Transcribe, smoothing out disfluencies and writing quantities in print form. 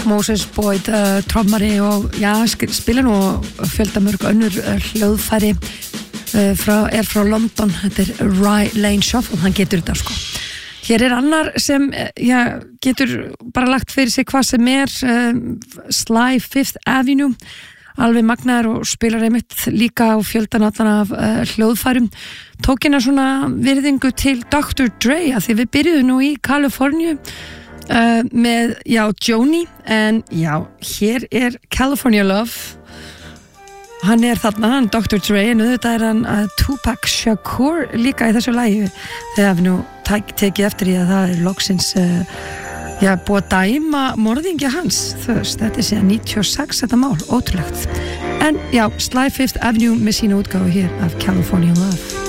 Moses Boyd, trommari og spila nú fjöldamörg önnur hljóðfæri frá London. Þetta Rye Lane Shuffle, hann getur þetta sko. Hér annar sem getur bara lagt fyrir sig hvað sem Sly Fifth Avenue, alveg magnaður og spilar einmitt líka á fjöldan allan af hljóðfærum. Tók hérna svona virðingu til Dr. Dre, að því við byrjuðum nú í Kaliforníu með, Joni, en hér California Love. Hann þarna, Dr. Dre, en auðvitað hann Tupac Shakur líka í þessu lagi. Þegar við nú tekið eftir í að það loksins búið að dæma morðingja hans. Þetta síðan 96 þetta mál, ótrúlegt. En Sly Fifth Avenue með sína útgáfu hér af California Love.